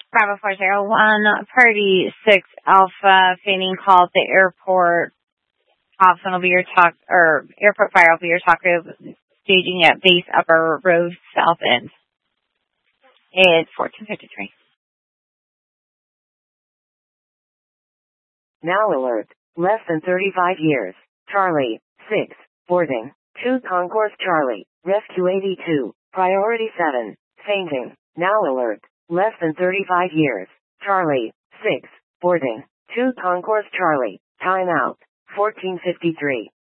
Bravo 401, Party 6 Alpha, feigning call at the airport. Hobson will be your talk, or airport fire will be your talk group, staging at base upper road south end. It's 1453. Now alert. Less than 35 years. Charlie, 6, boarding. 2 Concourse Charlie, Rescue 82, Priority 7, fainting. Now alert. Less than 35 years. Charlie, 6, boarding. 2 Concourse Charlie, time out. 1453.